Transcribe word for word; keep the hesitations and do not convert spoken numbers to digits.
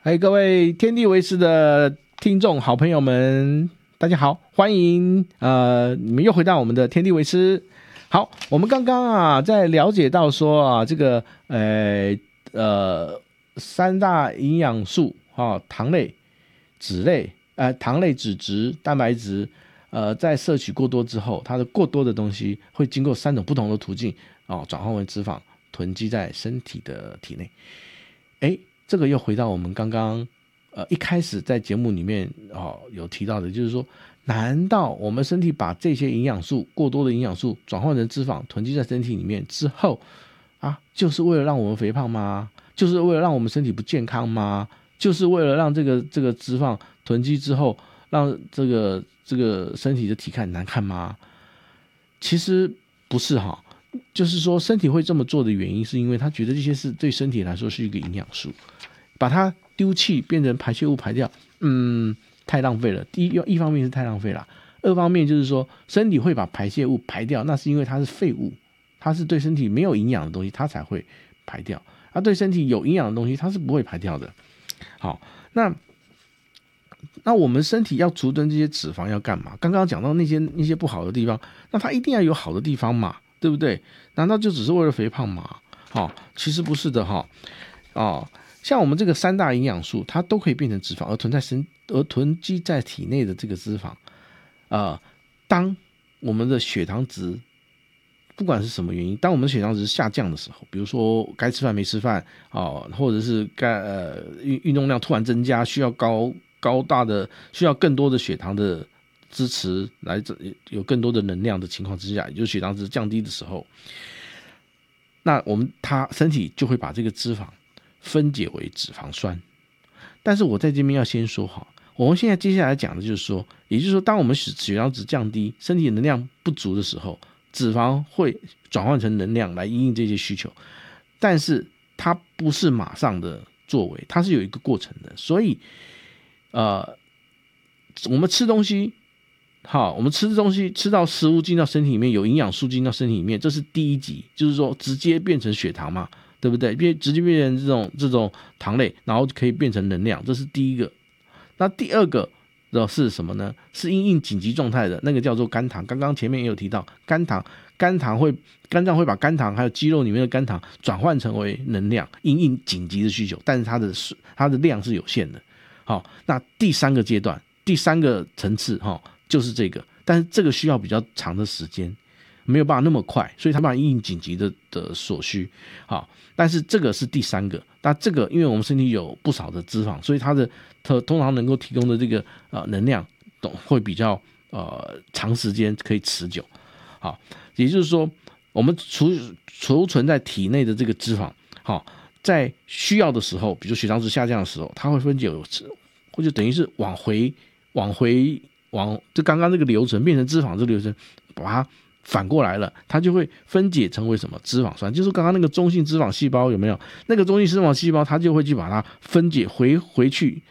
嗨，各位天地为师的听众好朋友们，大家好，欢迎呃，你们又回到我们的天地为师。好，我们刚刚啊，在了解到说啊，这个呃呃三大营养素哈、啊，糖类、脂类、呃糖类、脂质、蛋白质，呃，在摄取过多之后，它的过多的东西会经过三种不同的途径哦，转换为脂肪，囤积在身体的体内。哎，这个又回到我们刚刚呃一开始在节目里面哦有提到的，就是说，难道我们身体把这些营养素过多的营养素转换成脂肪囤积在身体里面之后啊，就是为了让我们肥胖吗？就是为了让我们身体不健康吗？就是为了让这个这个脂肪囤积之后，让这个这个身体的体看难看吗？其实不是哈。就是说身体会这么做的原因是因为他觉得这些是对身体来说是一个营养素，把它丢弃变成排泄物排掉，嗯，太浪费了。第一一方面是太浪费了，二方面就是说身体会把排泄物排掉，那是因为它是废物，它是对身体没有营养的东西它才会排掉，而对身体有营养的东西它是不会排掉的。好，那那我们身体要储存这些脂肪要干嘛？刚刚讲到那些那些不好的地方，那它一定要有好的地方嘛，对不对？难道就只是为了肥胖吗？哦，其实不是的哈。哦，像我们这个三大营养素，它都可以变成脂肪，而囤在身而囤积在体内的这个脂肪，呃，当我们的血糖值不管是什么原因，当我们的血糖值下降的时候，比如说该吃饭没吃饭哦，或者是该呃运运动量突然增加，需要高高大的需要更多的血糖的支持来有更多的能量的情况之下，也就是血糖值降低的时候，那我们它身体就会把这个脂肪分解为脂肪酸。但是我在这边要先说好，我们现在接下来讲的就是说，也就是说，当我们血糖值降低，身体能量不足的时候，脂肪会转换成能量来因应这些需求，但是它不是马上的作为，它是有一个过程的。所以，呃，我们吃东西。好，我们吃东西吃到食物进到身体里面，有营养素进到身体里面，这是第一级，就是说直接变成血糖嘛，对不对？变直接变成这种这种糖类，然后可以变成能量，这是第一个。那第二个的是什么呢？是因应紧急状态的那个叫做肝糖。刚刚前面也有提到，肝糖肝糖会肝脏会把肝糖还有肌肉里面的肝糖转换成为能量，因应紧急的需求，但是它的它的量是有限的。好，那第三个阶段，第三个层次哈。就是这个，但是这个需要比较长的时间，没有办法那么快，所以他把因应紧急的的所需。好，但是这个是第三个，那这个因为我们身体有不少的脂肪，所以它的它通常能够提供的这个呃能量会比较呃长时间可以持久。好，也就是说，我们储储存在体内的这个脂肪，好，在需要的时候，比如血糖值下降的时候，它会分解，或者等于是往回往回。往就刚刚这个流程变成脂肪这个流程，把它反过来了，它就会分解成为什么脂肪酸，就是刚刚那个中性脂肪细胞有没有？那个中性脂肪细胞它就会去把它分解回回去